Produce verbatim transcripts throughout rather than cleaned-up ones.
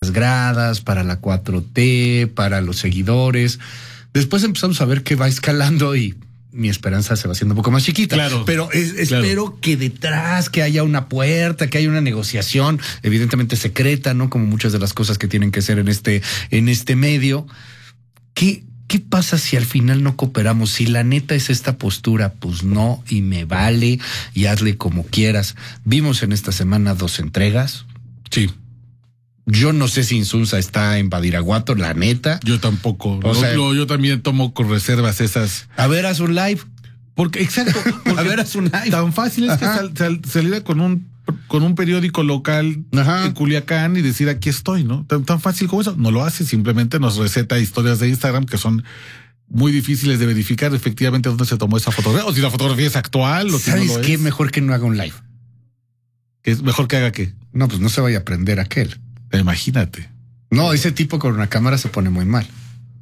las gradas, para la cuatro T, para los seguidores. Después empezamos a ver que va escalando y mi esperanza se va haciendo un poco más chiquita. Claro. Pero es, espero claro. que detrás que haya una puerta, que haya una negociación, evidentemente secreta, ¿no? Como muchas de las cosas que tienen que ser en este, en este medio. ¿Qué, qué pasa si al final no cooperamos? Si la neta es esta postura, pues no, y me vale, y hazle como quieras. Vimos en esta semana dos entregas. Sí. Yo no sé si Insunza está en Badiraguato, la neta. Yo tampoco. O lo, sea, lo, yo también tomo con reservas esas. A ver, haz un live. Porque, exacto. Porque a ver, haz un live. Tan fácil es Ajá. que sal, sal, salir con un, con un periódico local Ajá. en Culiacán y decir aquí estoy, ¿no? Tan, tan fácil como eso. No lo hace, simplemente nos receta historias de Instagram que son muy difíciles de verificar efectivamente dónde se tomó esa fotografía. O si la fotografía es actual. O ¿Sabes si no lo qué? Es. Mejor que no haga un live. ¿Que es mejor que haga qué? No, pues no se vaya a prender aquel. Imagínate. No, ese tipo con una cámara se pone muy mal.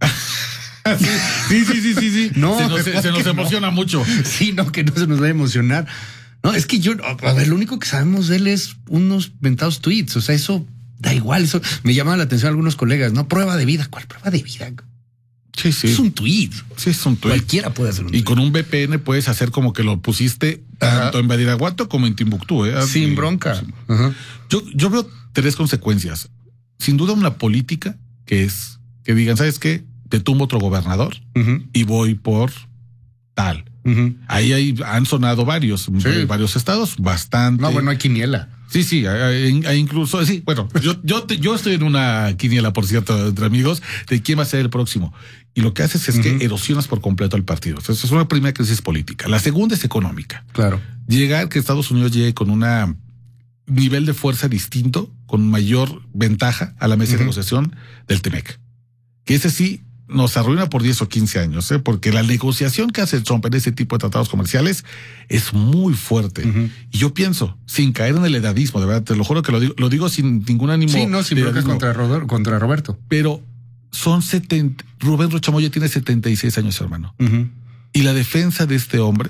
sí, sí, sí, sí, sí. No, se nos, se, se nos emociona no. mucho. Sí, no, que no se nos va a emocionar. No, es que yo, a ver, lo único que sabemos de él es unos mentados tweets. O sea, eso da igual. Eso me llama la atención a algunos colegas, ¿no? Prueba de vida. ¿Cuál prueba de vida? Sí, sí. Es un tweet. Sí, es un tweet. Cualquiera puede hacer un tweet. Y con un V P N puedes hacer como que lo pusiste Ajá. tanto en Badiraguato como en Timbuktu, ¿eh? Sin y, bronca. Pues, Ajá. Yo, yo veo tres consecuencias. Sin duda una política que es que digan, ¿sabes qué? Te tumbo otro gobernador uh-huh. y voy por tal. Uh-huh. Ahí hay, han sonado varios, sí. varios estados, bastante. No, bueno, hay quiniela. Sí, sí, hay, hay incluso, sí, bueno, yo, yo, te, yo estoy en una quiniela, por cierto, entre amigos, de quién va a ser el próximo. Y lo que haces es uh-huh. que erosionas por completo al partido. Entonces, es una primera crisis política. La segunda es económica. Claro. Llegar, que Estados Unidos llegue con una nivel de fuerza distinto, con mayor ventaja a la mesa uh-huh. de negociación del T-MEC. Que ese sí nos arruina por diez o quince años, ¿eh? Porque la negociación que hace Trump en ese tipo de tratados comerciales es muy fuerte. Uh-huh. Y yo pienso, sin caer en el edadismo, de verdad, te lo juro que lo digo, lo digo sin ningún ánimo. Sí, no, sin broncas contra, Roder, contra Roberto. Pero son setenta, Rubén Rochamoya tiene setenta y seis años, hermano. Uh-huh. Y la defensa de este hombre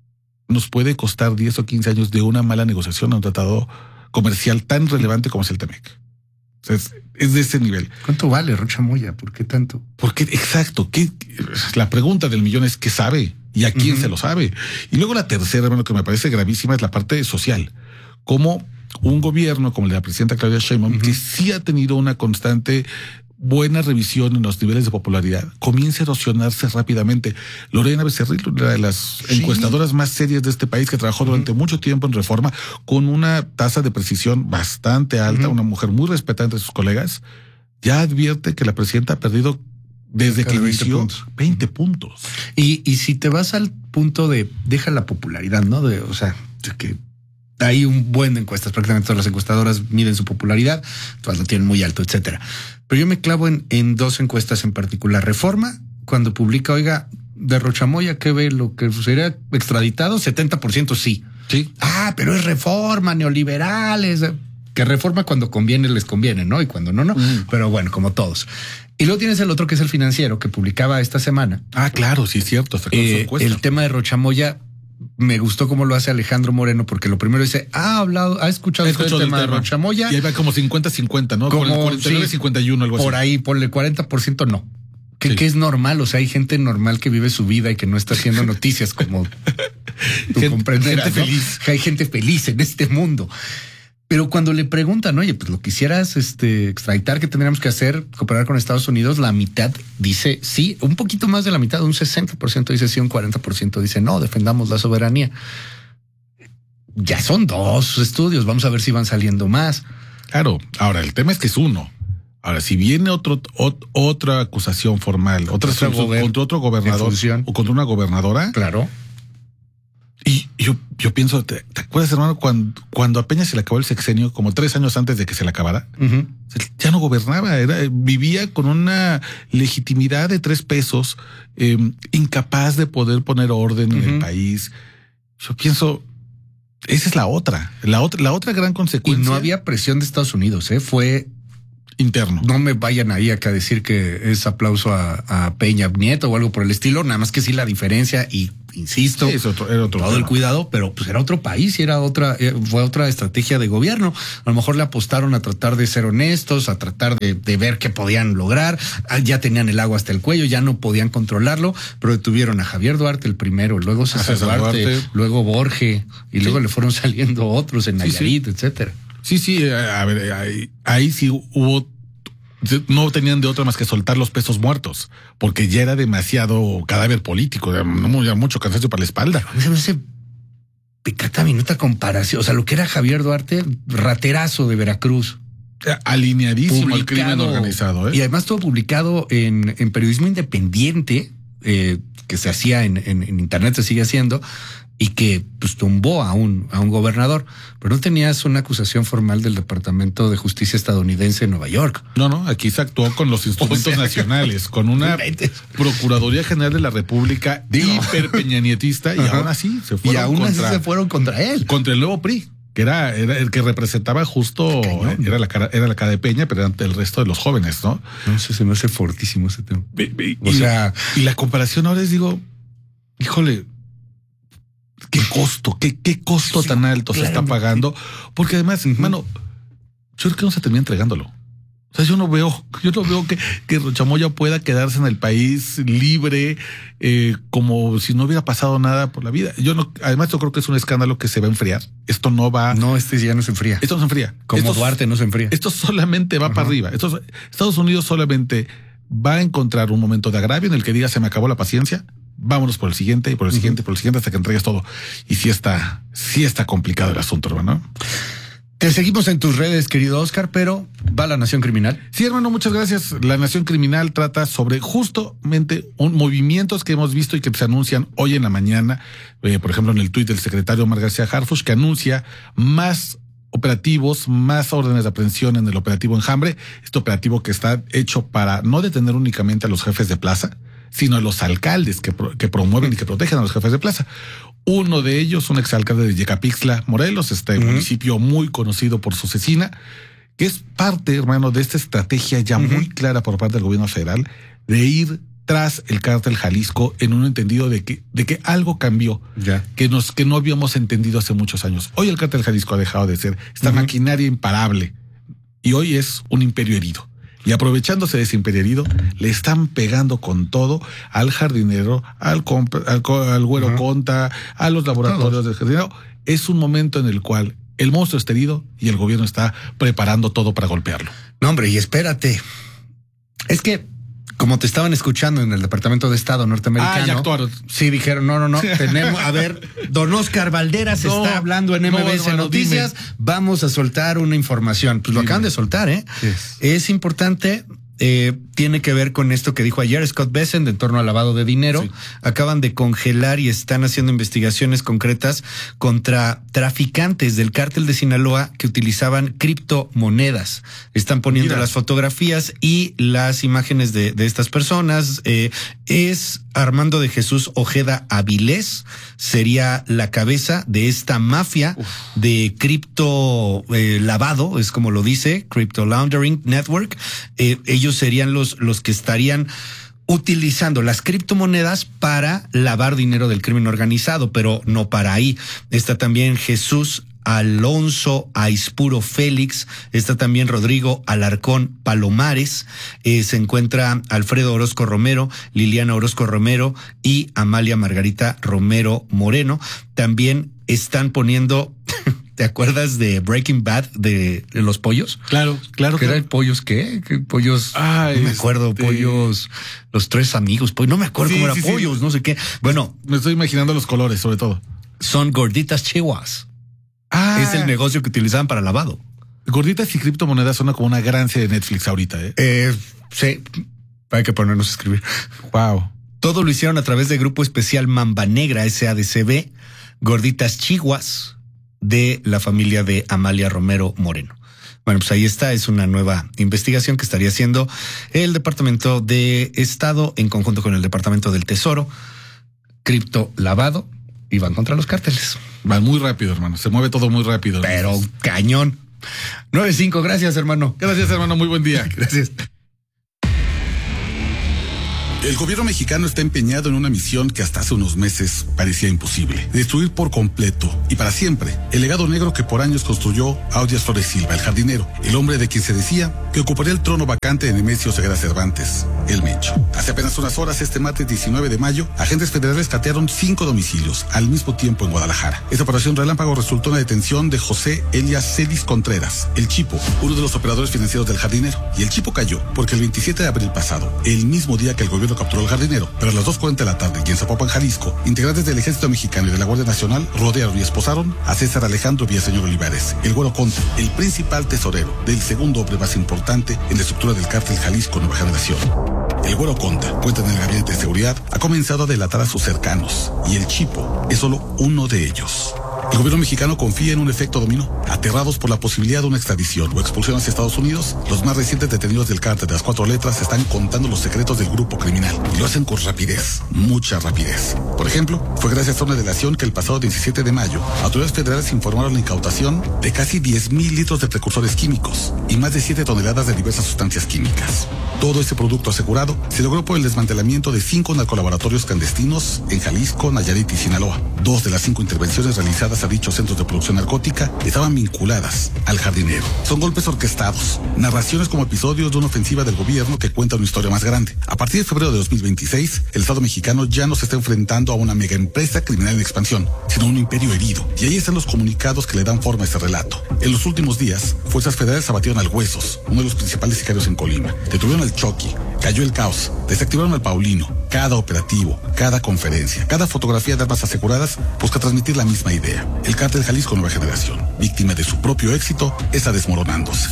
nos puede costar diez o quince años de una mala negociación a un tratado comercial tan relevante como es el T-MEC. O sea, es, es de ese nivel. ¿Cuánto vale Rochamoya? ¿Por qué tanto? Porque, exacto, ¿qué? La pregunta del millón es ¿qué sabe? ¿Y a quién uh-huh. se lo sabe? Y luego la tercera, hermano, que me parece gravísima es la parte social. Como un gobierno como el de la presidenta Claudia Sheinbaum, uh-huh. que sí ha tenido una constante buena revisión en los niveles de popularidad, comienza a erosionarse rápidamente. Lorena Becerril, una de las sí. encuestadoras más serias de este país, que trabajó durante uh-huh. mucho tiempo en Reforma, con una tasa de precisión bastante alta, uh-huh. una mujer muy respetada entre sus colegas, ya advierte que la presidenta ha perdido desde que inició puntos. veinte puntos. Y, y si te vas al punto de deja la popularidad, ¿no? De, o sea, de que hay un buen de encuestas, prácticamente todas las encuestadoras miden su popularidad, todas lo tienen muy alto, etcétera. Pero yo me clavo en, en dos encuestas en particular. Reforma, cuando publica, oiga, de Rochamoya, ¿qué ve? Lo que sería extraditado, setenta por ciento sí. Sí. Ah, pero es Reforma, neoliberales. Que Reforma cuando conviene les conviene, ¿no? Y cuando no, no. Mm. Pero bueno, como todos. Y luego tienes el otro que es el Financiero, que publicaba esta semana. Ah, claro, sí es cierto. Hasta eh, el tema de Rochamoya. Me gustó cómo lo hace Alejandro Moreno, porque lo primero dice, ha hablado, ha escuchado, escuchado el tema, tema de Rochamoya. Y ahí va como cincuenta cincuenta, ¿no? Como, por el cuarenta y nueve cincuenta y uno, algo así. Por ahí, por el cuarenta por ciento no. Que, sí. que es normal, o sea, hay gente normal que vive su vida y que no está haciendo noticias como tú gente, comprenderás, gente ¿no? feliz. Hay gente feliz en este mundo. Pero cuando le preguntan, oye, pues lo quisieras este, extraditar, ¿qué tendríamos que hacer? Cooperar con Estados Unidos, la mitad dice sí, un poquito más de la mitad, un sesenta por ciento dice sí, un cuarenta por ciento dice no, defendamos la soberanía. Ya son dos estudios, vamos a ver si van saliendo más. Claro, ahora el tema es que es uno. Ahora, si viene otro, ot, otra acusación formal, otra contra, acusación contra otro gobernador o contra una gobernadora. Claro. Y yo, yo pienso, ¿te, ¿te acuerdas, hermano, cuando, cuando a Peña se le acabó el sexenio, como tres años antes de que se le acabara? Uh-huh. Ya no gobernaba, era, vivía con una legitimidad de tres pesos, eh, incapaz de poder poner orden uh-huh. en el país. Yo pienso, esa es la otra, la otra, la otra gran consecuencia. Y no había presión de Estados Unidos, ¿eh? Fue interno. No me vayan ahí acá a decir que es aplauso a, a Peña Nieto o algo por el estilo, nada más que sí la diferencia y insisto, sí, es otro, era otro todo tema. El cuidado, pero pues era otro país y era otra, fue otra estrategia de gobierno. A lo mejor le apostaron a tratar de ser honestos, a tratar de, de ver qué podían lograr. Ya tenían el agua hasta el cuello, ya no podían controlarlo, pero detuvieron a Javier Duarte el primero, luego César, César Duarte, Duarte, luego Borge, y sí. luego le fueron saliendo otros en Nayarit, sí, sí. etcétera. Sí, sí, a ver, ahí, ahí sí hubo, no tenían de otra más que soltar los pesos muertos, porque ya era demasiado cadáver político, ya mucho cansancio para la espalda. Se me hace picata minuta comparación, o sea, lo que era Javier Duarte, raterazo de Veracruz. Alineadísimo al crimen organizado, ¿eh? Y además todo publicado en, en periodismo independiente, eh, que se hacía en, en, en internet, se sigue haciendo, y que pues tumbó a un, a un gobernador, pero no tenías una acusación formal del Departamento de Justicia estadounidense en Nueva York. No, no, aquí se actuó con los instrumentos o sea, nacionales, con una Procuraduría General de la República hiperpeñanietista, y aún así se fueron y aún contra, así se fueron contra él. Contra el nuevo P R I, que era, era el que representaba justo, era la cara, era la cara de Peña, pero ante el resto de los jóvenes, ¿no? No sé, se me hace fortísimo ese tema. Y, y, o sea, y la comparación ahora es, digo, híjole, qué costo, qué, qué costo sí, tan alto claro, se está pagando, porque además, uh-huh. mano, yo creo que no se termina entregándolo. O sea, yo no veo, yo no veo que, que Rochamoya pueda quedarse en el país libre, eh, como si no hubiera pasado nada por la vida. Yo no, además yo creo que es un escándalo que se va a enfriar. Esto no va. No, este ya no se enfría. Esto no se enfría. Como esto, Duarte no se enfría. Esto solamente va uh-huh. para arriba. Esto, Estados Unidos solamente va a encontrar un momento de agravio en el que diga se me acabó la paciencia. Vámonos por el siguiente y por el siguiente, uh-huh. por el siguiente hasta que entregues todo. Y sí está, sí está complicado el asunto, hermano. Te seguimos en tus redes, querido Oscar, pero va La Nación Criminal. Sí, hermano, muchas gracias. La Nación Criminal trata sobre justamente un, movimientos que hemos visto y que se anuncian hoy en la mañana. Eh, por ejemplo, en el tuit del secretario Omar García Harfuch, que anuncia más operativos, más órdenes de aprehensión en el operativo Enjambre. Este operativo que está hecho para no detener únicamente a los jefes de plaza, sino a los alcaldes que, que promueven y que protegen a los jefes de plaza. Uno de ellos, un exalcalde de Yecapixtla, Morelos, este uh-huh. municipio muy conocido por su cecina, que es parte, hermano, de esta estrategia ya uh-huh. muy clara por parte del gobierno federal de ir tras el cártel Jalisco en un entendido de que, de que algo cambió, ya. que nos, que no habíamos entendido hace muchos años. Hoy el cártel Jalisco ha dejado de ser esta uh-huh. maquinaria imparable y hoy es un imperio herido. Y aprovechándose de ese imperio herido, le están pegando con todo al jardinero, al, comp- al, al güero uh-huh. Conta, a los laboratorios del jardinero. Es un momento en el cual el monstruo está herido y el gobierno está preparando todo para golpearlo. No, hombre, y espérate. Es que, como te estaban escuchando en el Departamento de Estado norteamericano. Ah, ya actuaron. Sí, dijeron, no, no, no, tenemos, a ver, don Oscar Valderas no, está hablando en M B S no, hermano, Noticias, dime. Vamos a soltar una información. Pues dime. Lo acaban de soltar, ¿eh? Yes. Es importante, eh, tiene que ver con esto que dijo ayer Scott Bessent en torno al lavado de dinero. Sí. Acaban de congelar y están haciendo investigaciones concretas contra traficantes del cártel de Sinaloa que utilizaban criptomonedas. Están poniendo Mira. las fotografías y las imágenes de, de estas personas. Eh, es Armando de Jesús Ojeda Avilés, sería la cabeza de esta mafia Uf. de cripto eh, lavado, es como lo dice, Crypto Laundering Network. Eh, ellos serían los los que estarían utilizando las criptomonedas para lavar dinero del crimen organizado, pero no para ahí. Está también Jesús Alonso Aispuro Félix, está también Rodrigo Alarcón Palomares, eh, se encuentra Alfredo Orozco Romero, Liliana Orozco Romero y Amalia Margarita Romero Moreno. También están poniendo... ¿Te acuerdas de Breaking Bad de, de los pollos? Claro, claro. ¿Qué claro. eran pollos qué? ¿Qué pollos? Ah, no me acuerdo, este... pollos, los tres amigos, pollos, no me acuerdo sí, cómo eran sí, pollos, sí. no sé qué. Bueno. Me estoy imaginando los colores, sobre todo. Son gorditas chihuas. Ah. Es el negocio que utilizaban para lavado. Gorditas y criptomonedas suena como una gran serie de Netflix ahorita, ¿eh? Eh, sí, hay que ponernos a escribir. Wow. Todo lo hicieron a través de Grupo Especial Mamba Negra, S A D C B, Gorditas Chihuas, de la familia de Amalia Romero Moreno. Bueno, pues ahí está, es una nueva investigación que estaría haciendo el Departamento de Estado en conjunto con el Departamento del Tesoro. Cripto lavado y van contra los cárteles. Van muy rápido, hermano, se mueve todo muy rápido. Pero cañón. nueve cinco, gracias, hermano. Gracias, hermano, muy buen día. Gracias. El gobierno mexicano está empeñado en una misión que hasta hace unos meses parecía imposible: destruir por completo y para siempre el legado negro que por años construyó Audias Flores Silva, el jardinero, el hombre de quien se decía que ocuparía el trono vacante de Nemesio Ceguera Cervantes, el Mencho. Hace apenas unas horas, este martes diecinueve de mayo, agentes federales catearon cinco domicilios al mismo tiempo en Guadalajara. Esta operación relámpago resultó en la detención de José Elias Celis Contreras, el Chipo, uno de los operadores financieros del jardinero. Y el Chipo cayó porque el veintisiete de abril pasado, el mismo día que el gobierno capturó al jardinero, pero a las dos cuarenta de la tarde y en Zapopan, Jalisco, integrantes del Ejército Mexicano y de la Guardia Nacional rodearon y esposaron a César Alejandro Villaseñor Olivares, el Güero Conta, el principal tesorero del segundo hombre más importante en la estructura del cártel Jalisco Nueva Generación. El Güero Conta, cuenta en el gabinete de seguridad, ha comenzado a delatar a sus cercanos, y el Chipo es solo uno de ellos. El gobierno mexicano confía en un efecto dominó. Aterrados por la posibilidad de una extradición o expulsión hacia Estados Unidos, los más recientes detenidos del cártel de las cuatro letras están contando los secretos del grupo criminal. Y lo hacen con rapidez, mucha rapidez. Por ejemplo, fue gracias a una delación que el pasado diecisiete de mayo, autoridades federales informaron la incautación de casi diez mil litros de precursores químicos y más de siete toneladas de diversas sustancias químicas. Todo ese producto asegurado se logró por el desmantelamiento de cinco narcolaboratorios clandestinos en Jalisco, Nayarit y Sinaloa. Dos de las cinco intervenciones realizadas a dichos centros de producción narcótica estaban vinculadas al jardinero. Son golpes orquestados, narraciones como episodios de una ofensiva del gobierno que cuenta una historia más grande. A partir de febrero de dos mil veintiséis, el Estado mexicano ya no se está enfrentando a una mega empresa criminal en expansión, sino a un imperio herido. Y ahí están los comunicados que le dan forma a este relato. En los últimos días, fuerzas federales abatieron al Huesos, uno de los principales sicarios en Colima. Detuvieron al Chucky, cayó el caos, desactivaron al Paulino. Cada operativo, cada conferencia, cada fotografía de armas aseguradas busca transmitir la misma idea. El cártel Jalisco Nueva Generación, víctima de su propio éxito, está desmoronándose.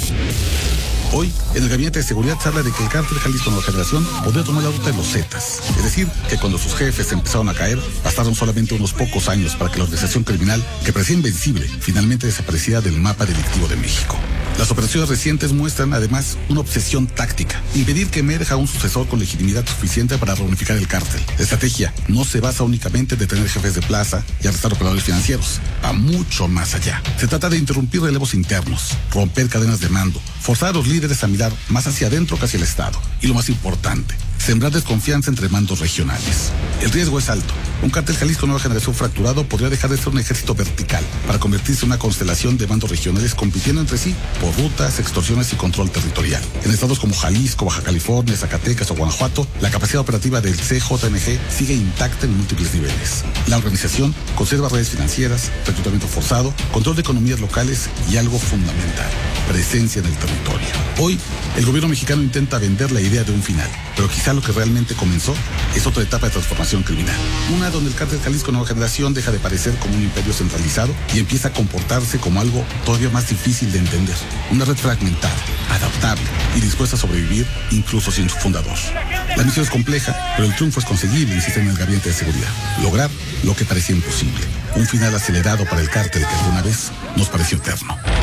Hoy, en el gabinete de seguridad se habla de que el cártel Jalisco Nueva Generación podría tomar la ruta de los Zetas. Es decir, que cuando sus jefes empezaron a caer, bastaron solamente unos pocos años para que la organización criminal, que parecía invencible, finalmente desapareciera del mapa delictivo de México. Las operaciones recientes muestran, además, una obsesión táctica: impedir que emerja un sucesor con legitimidad suficiente para reunificar el cártel. La estrategia no se basa únicamente en detener jefes de plaza y arrestar operadores financieros, va mucho más allá. Se trata de interrumpir relevos internos, romper cadenas de mando, forzar a los líderes a mirar más hacia adentro que hacia el Estado. Y lo más importante, sembrar desconfianza entre mandos regionales. El riesgo es alto. Un cártel Jalisco Nueva Generación fracturado podría dejar de ser un ejército vertical para convertirse en una constelación de mandos regionales compitiendo entre sí por rutas, extorsiones y control territorial. En estados como Jalisco, Baja California, Zacatecas o Guanajuato, la capacidad operativa del C J N G sigue intacta en múltiples niveles. La organización conserva redes financieras, reclutamiento forzado, control de economías locales y algo fundamental: presencia en el territorio. Hoy, el gobierno mexicano intenta vender la idea de un final, pero quizá lo que realmente comenzó es otra etapa de transformación criminal. Una donde el cártel Jalisco Nueva Generación deja de parecer como un imperio centralizado y empieza a comportarse como algo todavía más difícil de entender. Una red fragmentada, adaptable y dispuesta a sobrevivir incluso sin su fundador. La misión es compleja, pero el triunfo es conseguible, insiste en el gabinete de seguridad. Lograr lo que parecía imposible. Un final acelerado para el cártel que alguna vez nos pareció eterno.